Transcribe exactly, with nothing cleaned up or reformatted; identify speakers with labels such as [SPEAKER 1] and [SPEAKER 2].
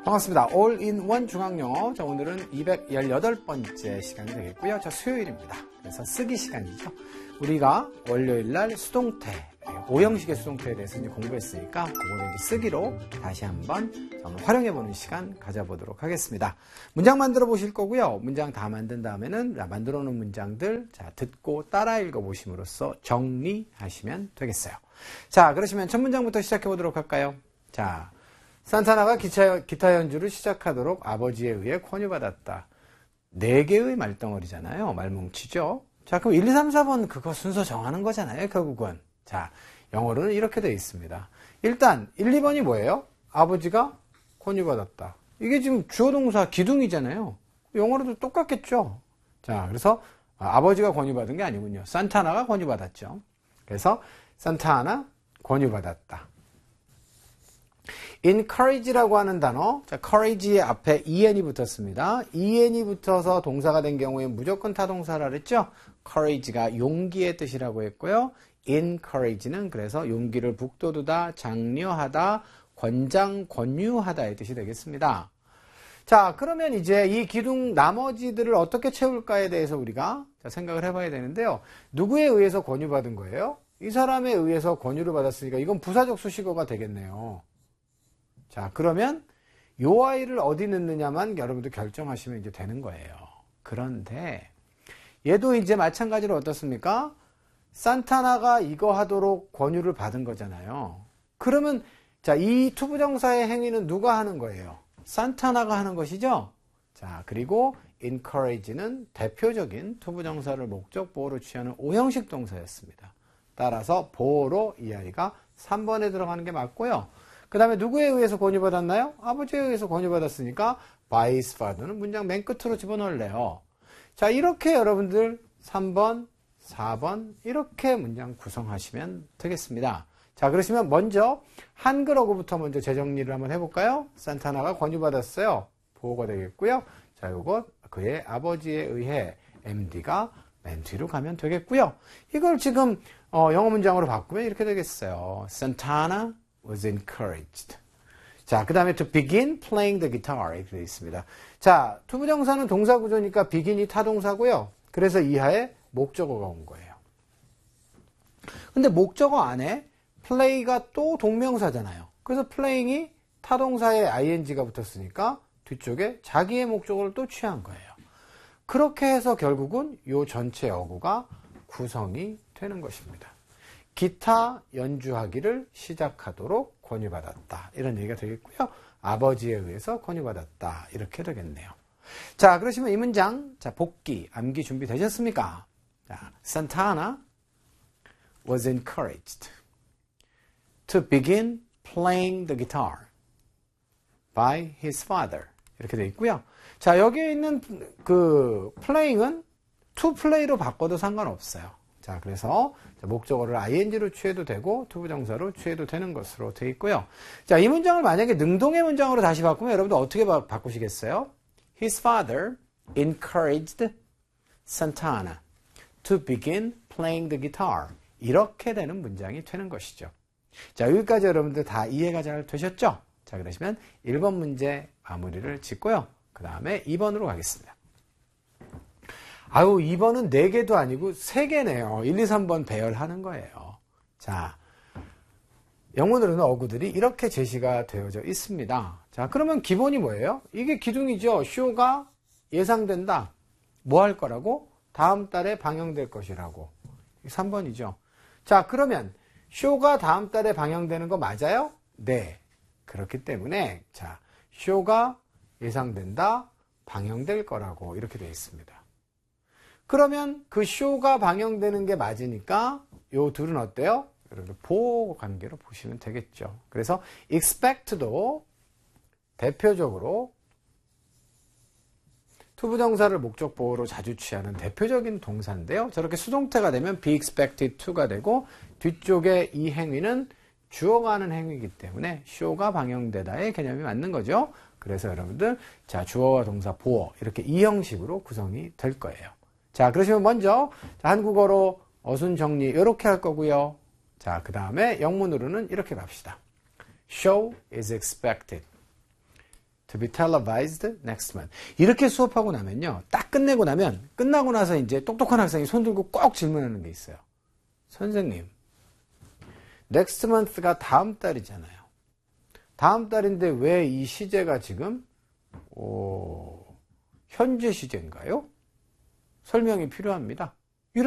[SPEAKER 1] 반갑습니다. 올인원 중학영어. 자, 오늘은 이백십팔 번째 시간이 되겠고요. 자, 수요일입니다. 그래서 쓰기 시간이죠. 우리가 월요일 날 수동태, 오형식의 수동태에 대해서 이제 공부했으니까 그거를 이제 쓰기로 다시 한번 활용해보는 시간 가져보도록 하겠습니다. 문장 만들어 보실 거고요. 문장 다 만든 다음에는 만들어 놓은 문장들 자, 듣고 따라 읽어 보심으로써 정리하시면 되겠어요. 자, 그러시면 첫 문장부터 시작해 보도록 할까요? 자, 산타나가 기차, 기타 연주를 시작하도록 아버지에 의해 권유받았다. 네 개의 말덩어리잖아요. 말뭉치죠. 자, 그럼 일, 이, 삼, 사 번 그거 순서 정하는 거잖아요. 결국은. 자, 영어로는 이렇게 되어 있습니다. 일단 일, 이 번이 뭐예요? 아버지가 권유받았다. 이게 지금 주어 동사 기둥이잖아요. 영어로도 똑같겠죠. 자, 그래서 아버지가 권유받은 게 아니군요. 산타나가 권유받았죠. 그래서 산타나 권유받았다. encourage라고 하는 단어, 자, courage의 앞에 en이 붙었습니다. en이 붙어서 동사가 된 경우에 무조건 타동사라 그랬죠? courage가 용기의 뜻이라고 했고요. encourage는 그래서 용기를 북돋우다, 장려하다, 권장, 권유하다의 뜻이 되겠습니다. 자, 그러면 이제 이 기둥 나머지들을 어떻게 채울까에 대해서 우리가 생각을 해봐야 되는데요. 누구에 의해서 권유받은 거예요? 이 사람에 의해서 권유를 받았으니까 이건 부사적 수식어가 되겠네요. 자, 그러면 요 아이를 어디 넣느냐만 여러분들 결정하시면 이제 되는 거예요. 그런데 얘도 이제 마찬가지로 어떻습니까? 산타나가 이거 하도록 권유를 받은 거잖아요. 그러면 자, 이 투부정사의 행위는 누가 하는 거예요? 산타나가 하는 것이죠. 자, 그리고 encourage는 대표적인 투부정사를 목적 보호로 취하는 오형식 동사였습니다. 따라서 보호로 이 아이가 삼 번에 들어가는 게 맞고요. 그 다음에 누구에 의해서 권유받았나요? 아버지에 의해서 권유받았으니까 by his father는 문장 맨 끝으로 집어넣을래요. 자, 이렇게 여러분들 삼 번, 사 번 이렇게 문장 구성하시면 되겠습니다. 자, 그러시면 먼저 한글어구부터 먼저 재정리를 한번 해볼까요? 산타나가 권유받았어요. 보호가 되겠고요. 자, 요거 그의 아버지에 의해 엠디가 맨 뒤로 가면 되겠고요. 이걸 지금 어, 영어 문장으로 바꾸면 이렇게 되겠어요. Santana was encouraged. 자, 그 다음에 to begin playing the guitar 이렇게 되어 있습니다. 자, 투부정사는 동사 구조니까 begin이 타동사고요. 그래서 이하에 목적어가 온 거예요. 근데 목적어 안에 play가 또 동명사잖아요. 그래서 playing이 타동사에 ing가 붙었으니까 뒤쪽에 자기의 목적어를 또 취한 거예요. 그렇게 해서 결국은 이 전체 어구가 구성이 되는 것입니다. 기타 연주하기를 시작하도록 권유받았다. 이런 얘기가 되겠고요. 아버지에 의해서 권유받았다. 이렇게 되겠네요. 자, 그러시면 이 문장, 자, 복기, 암기 준비되셨습니까? 자, Santana was encouraged to begin playing the guitar by his father. 이렇게 되어 있고요. 자, 여기에 있는 그 playing은 to play로 바꿔도 상관없어요. 자, 그래서 목적어를 ing로 취해도 되고 투부정사로 취해도 되는 것으로 되어 있고요. 자, 이 문장을 만약에 능동의 문장으로 다시 바꾸면 여러분들 어떻게 바, 바꾸시겠어요? His father encouraged Santana to begin playing the guitar. 이렇게 되는 문장이 되는 것이죠. 자, 여기까지 여러분들 다 이해가 잘 되셨죠? 자, 그러시면 일 번 문제 마무리를 짓고요. 그 다음에 이 번으로 가겠습니다. 아유, 이 번은 네 개도 아니고 세 개네요. 일, 이, 삼 번 배열하는 거예요. 자, 영문으로는 어구들이 이렇게 제시가 되어져 있습니다. 자, 그러면 기본이 뭐예요? 이게 기둥이죠. 쇼가 예상된다. 뭐 할 거라고? 다음 달에 방영될 것이라고. 삼 번이죠. 자, 그러면 쇼가 다음 달에 방영되는 거 맞아요? 네. 그렇기 때문에 자, 쇼가 예상된다. 방영될 거라고 이렇게 되어 있습니다. 그러면 그 쇼가 방영되는 게 맞으니까 요 둘은 어때요? 여러분들 보호 관계로 보시면 되겠죠. 그래서 expect도 대표적으로 투부정사를 목적 보호로 자주 취하는 대표적인 동사인데요. 저렇게 수동태가 되면 be expected to가 되고 뒤쪽에 이 행위는 주어가 하는 행위이기 때문에 쇼가 방영되다의 개념이 맞는 거죠. 그래서 여러분들 자, 주어와 동사 보호 이렇게 이 형식으로 구성이 될 거예요. 자, 그러시면 먼저 자, 한국어로 어순 정리 이렇게 할 거고요. 자, 그 다음에 영문으로는 이렇게 갑시다. Show is expected to be televised next month. 이렇게 수업하고 나면요. 딱 끝내고 나면, 끝나고 나서 이제 똑똑한 학생이 손 들고 꼭 질문하는 게 있어요. 선생님, next month가 다음 달이잖아요. 다음 달인데 왜 이 시제가 지금, 오, 현재 시제인가요? 설명이 필요합니다.